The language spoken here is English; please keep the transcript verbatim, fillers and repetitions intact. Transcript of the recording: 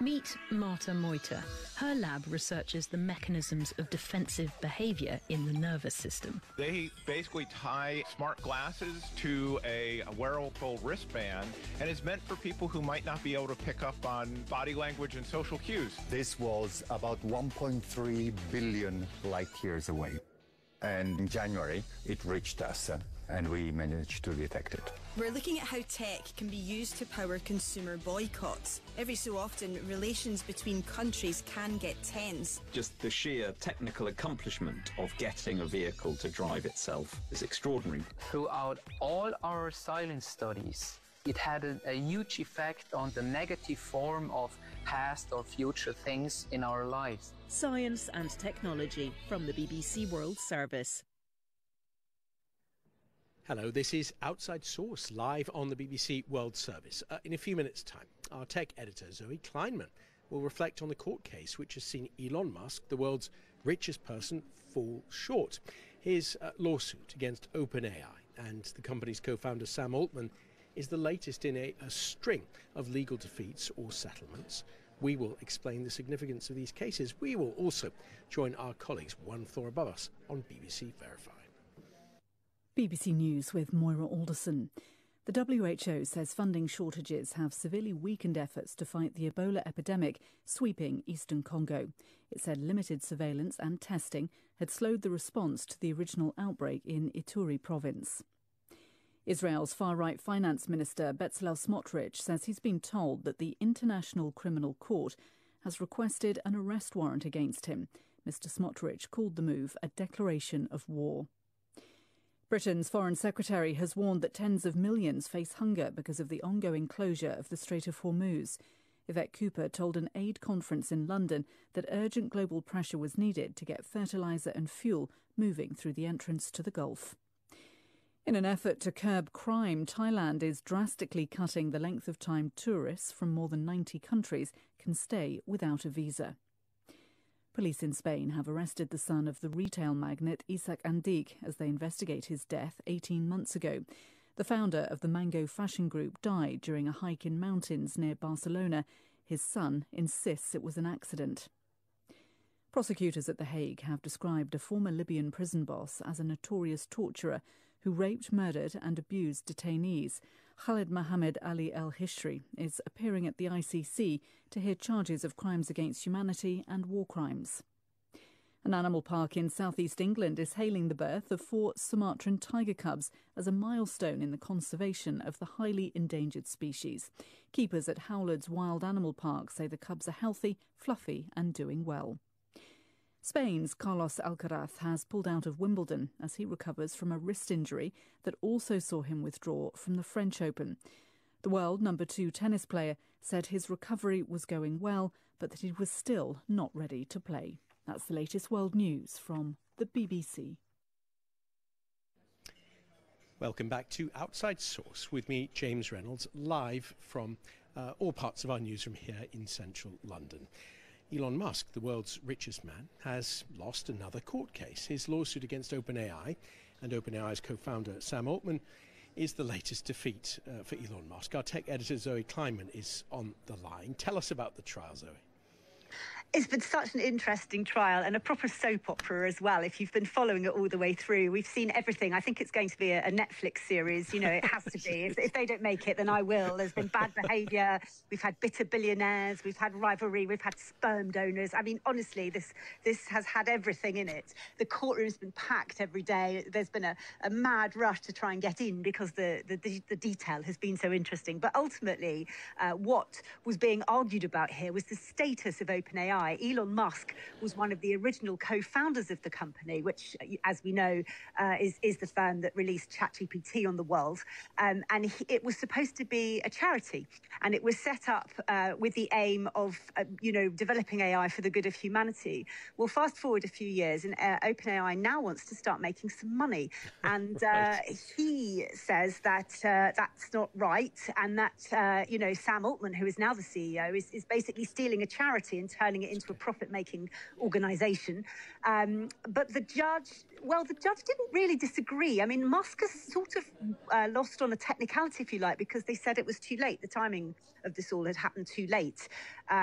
Meet Marta Moita. Her lab researches the mechanisms of defensive behaviour in the nervous system. They basically tie smart glasses to a wearable wristband, and it's meant for people who might not be able to pick up on body language and social cues. This was about one point three billion light years away. And in January, it reached us, uh, and we managed to detect it. We're looking at how tech can be used to power consumer boycotts. Every so often, relations between countries can get tense. Just the sheer technical accomplishment of getting a vehicle to drive itself is extraordinary. Throughout all our silence studies, it had a, a huge effect on the negative form of past or future things in our lives. Science and technology from the B B C World Service. Hello, this is Outside Source, live on the B B C World Service. Uh, in a few minutes' time, our tech editor, Zoe Kleinman, will reflect on the court case which has seen Elon Musk, the world's richest person, fall short. His uh, lawsuit against OpenAI and the company's co-founder Sam Altman is the latest in a, a string of legal defeats or settlements. We will explain the significance of these cases. We will also join our colleagues one floor above us on B B C Verify. B B C News with Moira Alderson. The W H O says funding shortages have severely weakened efforts to fight the Ebola epidemic sweeping eastern Congo. It said limited surveillance and testing had slowed the response to the original outbreak in Ituri province. Israel's far-right finance minister Bezalel Smotrich says he's been told that the International Criminal Court has requested an arrest warrant against him. Mister Smotrich called the move a declaration of war. Britain's Foreign Secretary has warned that tens of millions face hunger because of the ongoing closure of the Strait of Hormuz. Yvette Cooper told an aid conference in London that urgent global pressure was needed to get fertiliser and fuel moving through the entrance to the Gulf. In an effort to curb crime, Thailand is drastically cutting the length of time tourists from more than ninety countries can stay without a visa. Police in Spain have arrested the son of the retail magnate Isaac Andic as they investigate his death eighteen months ago. The founder of the Mango fashion group died during a hike in mountains near Barcelona. His son insists it was an accident. Prosecutors at The Hague have described a former Libyan prison boss as a notorious torturer who raped, murdered and abused detainees. Khaled Mohammed Ali El-Hishri is appearing at the I C C to hear charges of crimes against humanity and war crimes. An animal park in southeast England is hailing the birth of four Sumatran tiger cubs as a milestone in the conservation of the highly endangered species. Keepers at Howlard's Wild Animal Park say the cubs are healthy, fluffy and doing well. Spain's Carlos Alcaraz has pulled out of Wimbledon as he recovers from a wrist injury that also saw him withdraw from the French Open. The world number two tennis player said his recovery was going well, but that he was still not ready to play. That's the latest world news from the B B C. Welcome back to Outside Source with me, James Reynolds, live from uh, all parts of our newsroom here in central London. Elon Musk, the world's richest man, has lost another court case. His lawsuit against OpenAI and OpenAI's co-founder Sam Altman is the latest defeat uh, for Elon Musk. Our tech editor Zoe Kleinman is on the line. Tell us about the trial, Zoe. It's been such an interesting trial and a proper soap opera as well. If you've been following it all the way through, we've seen everything. I think it's going to be a, a Netflix series. You know, it has to be. If, if they don't make it, then I will. There's been bad behaviour. We've had bitter billionaires. We've had rivalry. We've had sperm donors. I mean, honestly, this this has had everything in it. The courtroom's been packed every day. There's been a, a mad rush to try and get in because the, the, the detail has been so interesting. But ultimately, uh, what was being argued about here was the status of OpenAI. Elon Musk was one of the original co-founders of the company, which, as we know, uh, is, is the firm that released ChatGPT on the world. Um, and he, it was supposed to be a charity. And it was set up uh, with the aim of, uh, you know, developing A I for the good of humanity. Well, fast forward a few years, and uh, OpenAI now wants to start making some money. And uh, he says that uh, that's not right. And that, uh, you know, Sam Altman, who is now the C E O, is, is basically stealing a charity and turning it into a profit-making organisation. Um, but the judge, well, the judge didn't really disagree. I mean, Musk has sort of uh, lost on a technicality, if you like, because they said it was too late. The timing of this all had happened too late. Uh,